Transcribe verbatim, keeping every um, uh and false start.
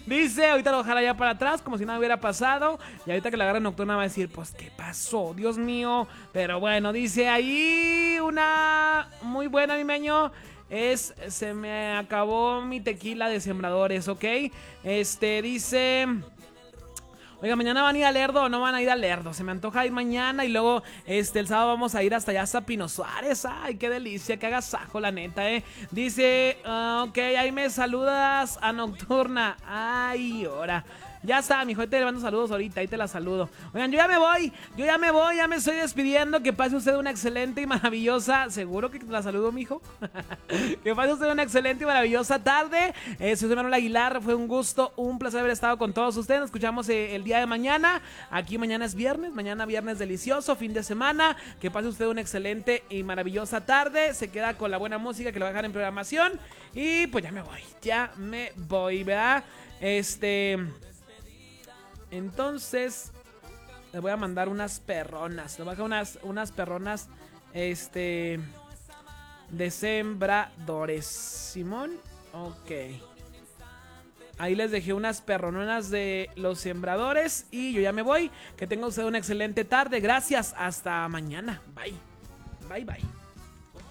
Dice, ahorita lo dejará ya para atrás, como si nada hubiera pasado. Y ahorita que la agarre nocturna va a decir, pues, ¿qué pasó? Dios mío. Pero bueno, dice ahí una muy buena, mi meño. Es, se me acabó mi tequila de sembradores, ¿ok? Este, dice... Oiga, mañana van a ir a Lerdo o no van a ir a Lerdo. Se me antoja ir mañana y luego este el sábado vamos a ir hasta allá hasta Pino Suárez. Ay, qué delicia, qué agasajo, la neta, eh. Dice, uh, ok, ahí me saludas a Nocturna. Ay, ahora. Ya está, mijo, ahí te le mando saludos ahorita, ahí te la saludo. Oigan, yo ya me voy, yo ya me voy, ya me estoy despidiendo. Que pase usted una excelente y maravillosa. ¿Seguro que te la saludo, mijo? Que pase usted una excelente y maravillosa tarde. eh, Soy Manuel Aguilar, fue un gusto, un placer haber estado con todos ustedes. Nos escuchamos eh, el día de mañana. Aquí mañana es viernes, mañana viernes delicioso, fin de semana. Que pase usted una excelente y maravillosa tarde. Se queda con la buena música que lo va a dejar en programación. Y pues ya me voy, ya me voy, ¿verdad? Este... Entonces, le voy a mandar unas perronas. Le voy a dejar unas, unas perronas, este, de sembradores. Simón, ok. Ahí les dejé unas perrononas de los sembradores. Y yo ya me voy. Que tenga usted una excelente tarde. Gracias, hasta mañana. Bye, bye, bye.